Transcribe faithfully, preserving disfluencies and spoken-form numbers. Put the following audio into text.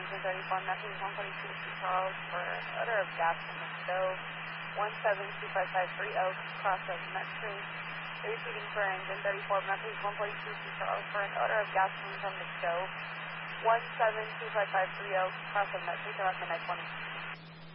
engine thirty-four, message one forty-two to Charles for an odor of gas from the stove. one seven two five five three Oaks, cross of Metro. Receiving for engine thirty-four, message one forty-two to Charles for an odor of gas coming from the stove. one seven two five five three Oaks, cross of Metro, direct midnight twenty.